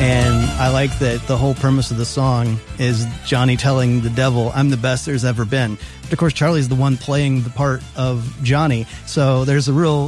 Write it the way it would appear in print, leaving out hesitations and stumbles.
And I like that the whole premise of the song is Johnny telling the devil, I'm the best there's ever been. But of course, Charlie's the one playing the part of Johnny. So there's a real